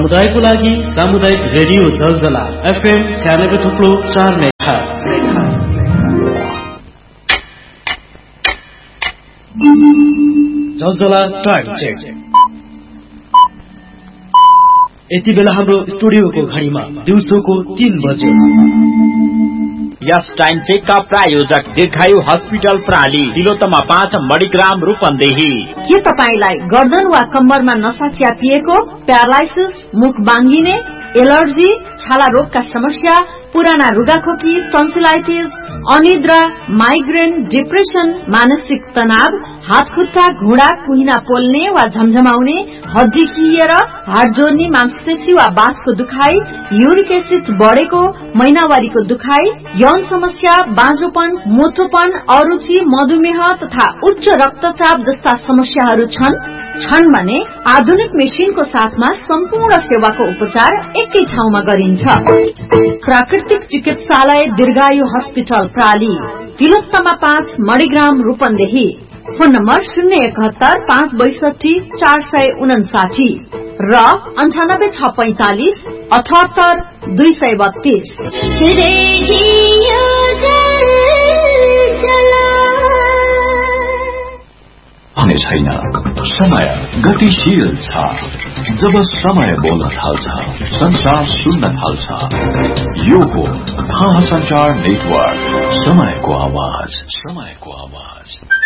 समुदायको लागि सामुदायिक radio Zalzala FM 96.4 megahertz. Zalzala time check. यति बेला हाम्रो स्टुडियोको घडीमा दिउँसोको 3 बज्यो। यस टाइम चेक का प्रायोजक दीर्घायु हस्पिटल प्राली तिलोत्तमा 5 मणिग्राम रूपन्देही। के तपाईलाई गर्दन वा कम्मरमा नसा च्यापिएको, प्यारालाइसिस, मुख बाङ्गिने, एलर्जी, छाला रोगका समस्या, पुराना रुगाखोकी, टन्सिलाइटिस, अनिद्रा, माइग्रेन, डिप्रेसन, मानसिक तनाव, हातखुट्टा, घुँडा, कुहिना पोल्ने वा झमझमाउने, हड्डी कुहिएर, हाड जोड्ने, मांसपेशी वा बाँसको दुखाइ, युरिक एसिड बढेको, महिनावारीको दुखाइ, यौन समस्या, बाँझोपन, मोटोपन, अरुचि, मधुमेह तथा उच्च रक्तचाप जस्ता समस्याहरू छन् भने आधुनिक मेसिनको साथमा सम्पूर्ण सेवाको उपचार एकै ठाउँमा गरिन्छ। प्राकृतिक चिकित्सालय दीर्घायु hospital प्राली Tilottama 5 Manigram Rupandehi. Phone number 071 562 459 र 98645 78 232। भने छैन, समय गतिशील छ। जब समय बोल्न थाल्छ, संसार सुन्न थाल्छ। यो हो थाहा संचार नेटवर्क, समयको आवाज।